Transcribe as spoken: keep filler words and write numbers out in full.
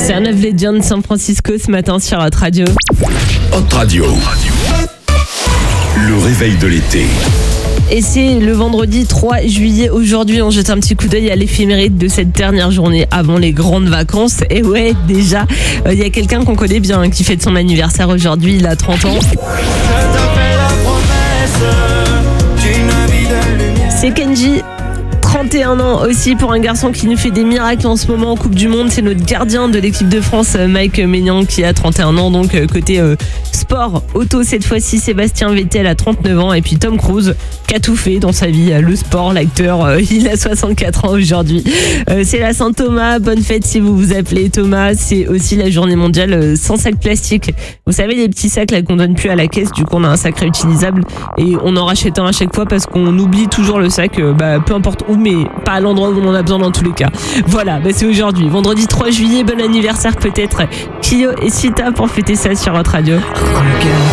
C'est un of Legend San Francisco ce matin sur Hot Radio. Hot Radio. Le réveil de l'été. Et c'est le vendredi trois juillet. Aujourd'hui, on jette un petit coup d'œil à l'éphéméride de cette dernière journée avant les grandes vacances. Et ouais, déjà, il euh, y a quelqu'un qu'on connaît bien hein, qui fête son anniversaire aujourd'hui. Il a trente ans. C'est Kenji. trente et un ans aussi pour un garçon qui nous fait des miracles en ce moment en Coupe du Monde. C'est notre gardien de l'équipe de France, Mike Maignan, qui a trente et un ans. Donc côté euh, sport, auto cette fois-ci, Sébastien Vettel a trente-neuf ans. Et puis Tom Cruise qui a tout fait dans sa vie, le sport, l'acteur, euh, il a soixante-quatre ans aujourd'hui. Euh, c'est la Saint-Thomas, bonne fête si vous vous appelez Thomas. C'est aussi la journée mondiale sans sac plastique. Vous savez les petits sacs là qu'on donne plus à la caisse, du coup on a un sac réutilisable et on en rachète un à chaque fois parce qu'on oublie toujours le sac, euh, bah, peu importe où, mais pas à l'endroit où on en a besoin dans tous les cas. Voilà, bah c'est aujourd'hui, vendredi trois juillet, bon anniversaire peut-être Kyo et Sita pour fêter ça sur Hot Radio.